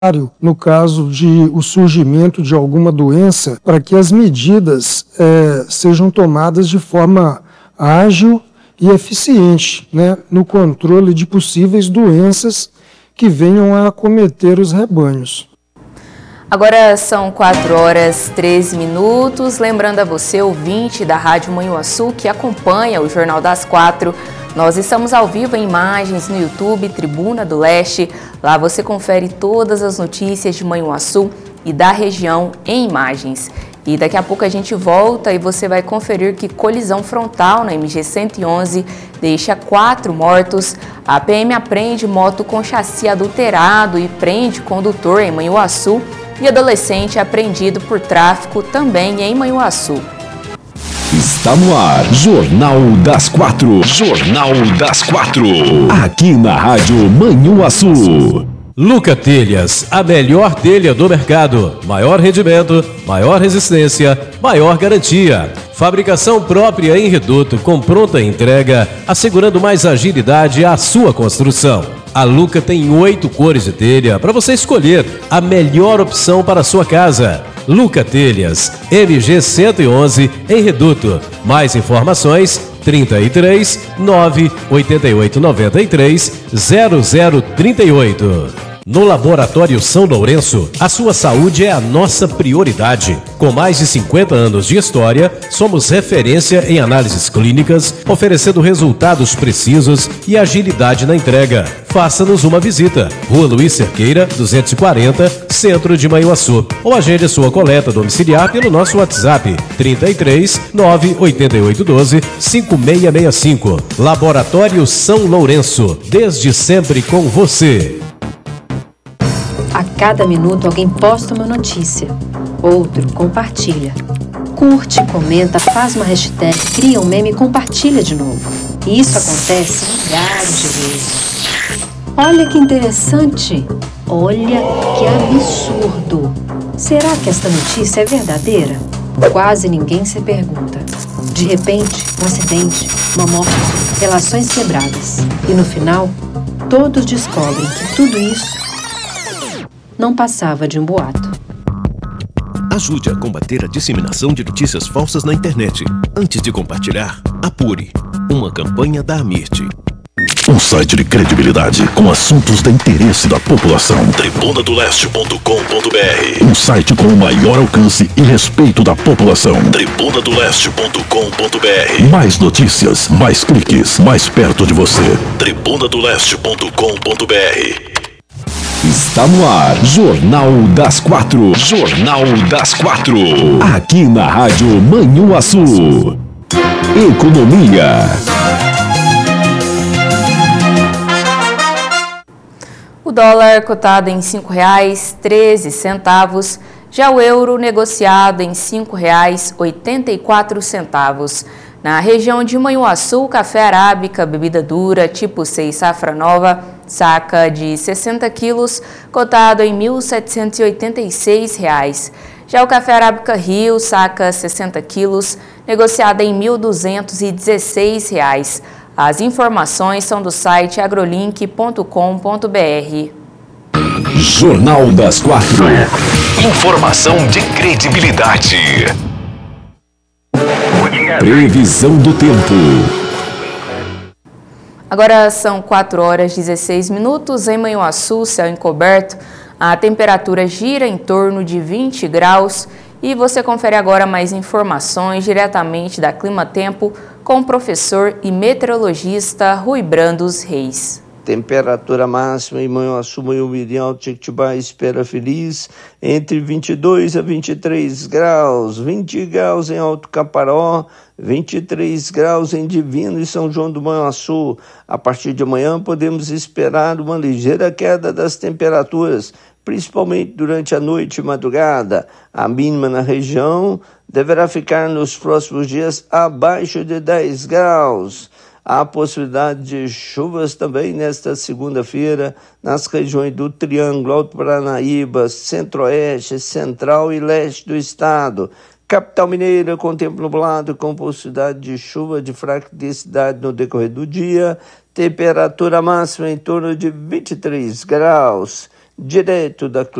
no caso de o surgimento de alguma doença, para que as medidas sejam tomadas de forma ágil e eficiente, né, no controle de possíveis doenças que venham a acometer os rebanhos. Agora são 4h13. Lembrando a você, ouvinte da Rádio Manhuaçu, que acompanha o Jornal das 4, nós estamos ao vivo em imagens no YouTube Tribuna do Leste. Lá você confere todas as notícias de Manhuaçu e da região em imagens. E daqui a pouco a gente volta e você vai conferir que colisão frontal na MG 111 deixa 4 mortos. A PM apreende moto com chassi adulterado e prende condutor em Manhuaçu. E adolescente apreendido por tráfico também em Manhuaçu. Está no ar, Jornal das 4. Jornal das 4. Aqui na Rádio Manhuaçu. Luca Telhas, a melhor telha do mercado. Maior rendimento, maior resistência, maior garantia. Fabricação própria em reduto com pronta entrega, assegurando mais agilidade à sua construção. A Luca tem 8 cores de telha para você escolher a melhor opção para a sua casa. Luca Telhas, MG 111 em reduto. Mais informações 33 988 93 0038. No Laboratório São Lourenço, a sua saúde é a nossa prioridade. Com mais de 50 anos de história, somos referência em análises clínicas, oferecendo resultados precisos e agilidade na entrega. Faça-nos uma visita. Rua Luiz Cerqueira, 240, Centro de Manhuaçu. Ou agende sua coleta domiciliar pelo nosso WhatsApp 33 98812 5665. Laboratório São Lourenço, desde sempre com você. A cada minuto alguém posta uma notícia, outro compartilha. Curte, comenta, faz uma hashtag, cria um meme e compartilha de novo. E isso acontece milhares de vezes. Olha que interessante! Olha que absurdo! Será que esta notícia é verdadeira? Quase ninguém se pergunta. De repente, um acidente, uma morte, relações quebradas. E no final, todos descobrem que tudo isso não passava de um boato. Ajude a combater a disseminação de notícias falsas na internet. Antes de compartilhar, apure. Uma campanha da Amirte. Um site de credibilidade com assuntos de interesse da população. tribunadoleste.com.br. Um site com o maior alcance e respeito da população. tribunadoleste.com.br. Mais notícias, mais cliques, mais perto de você. tribunadoleste.com.br. Está no ar, Jornal das 4. Jornal das 4. Aqui na Rádio Manhuaçu. Economia. O dólar cotado em R$ 5,13, já o euro negociado em R$ 5,84. Na região de Manhuaçu, café arábica, bebida dura, tipo 6 safra nova, saca de 60 quilos, cotado em R$ 1.786. Já o café arábica Rio, saca 60 quilos, negociada em R$ 1.216. As informações são do site agrolink.com.br. Jornal das 4. Informação de credibilidade. Previsão do tempo. Agora são 4h16 em Manhuaçu, céu encoberto. A temperatura gira em torno de 20 graus e você confere agora mais informações diretamente da Clima Tempo com o professor e meteorologista Rui Brandos Reis. Temperatura máxima em Manhuaçu, Manhumirim, Alto Jequitibá, Espera Feliz, entre 22 a 23 graus, 20 graus em Alto Caparó, 23 graus em Divino e São João do Manhuaçu. A partir de amanhã podemos esperar uma ligeira queda das temperaturas, principalmente durante a noite e madrugada. A mínima na região deverá ficar nos próximos dias abaixo de 10 graus. Há possibilidade de chuvas também nesta segunda-feira nas regiões do Triângulo, Alto Paranaíba, Centro-Oeste, Central e Leste do Estado. Capital Mineira com tempo nublado, com possibilidade de chuva de fraca intensidade no decorrer do dia. Temperatura máxima em torno de 23 graus. direto da